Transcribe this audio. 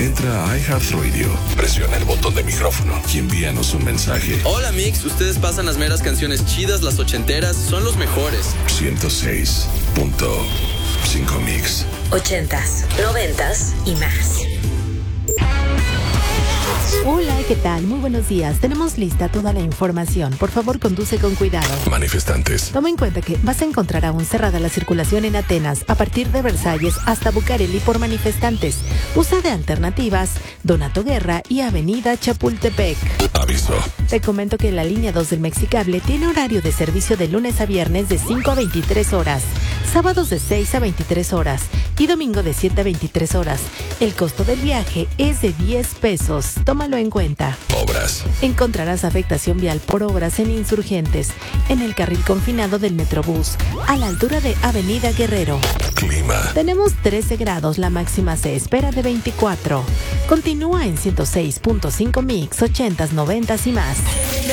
Entra a iHeartRadio, presiona el botón de micrófono y envíanos un mensaje. Hola Mix, ustedes pasan las meras canciones chidas, las ochenteras, son los mejores. 106.5 Mix. 80s, 90s y más. Hola, ¿qué tal? Muy buenos días. Tenemos lista toda la información. Por favor, conduce con cuidado. Manifestantes. Toma en cuenta que vas a encontrar aún cerrada la circulación en Atenas a partir de Versalles hasta Bucareli por manifestantes. Usa de alternativas Donato Guerra y Avenida Chapultepec. Aviso. Te comento que la línea 2 del Mexicable tiene horario de servicio de lunes a viernes de 5 a 23 horas, sábados de 6 a 23 horas y domingo de 7 a 23 horas. El costo del viaje es de 10 pesos. Tómalo en cuenta. Obras. Encontrarás afectación vial por obras en Insurgentes, en el carril confinado del Metrobús, a la altura de Avenida Guerrero. Clima. Tenemos 13 grados, la máxima se espera de 24. Continúa en 106.5 Mix, 80s, 90s y más.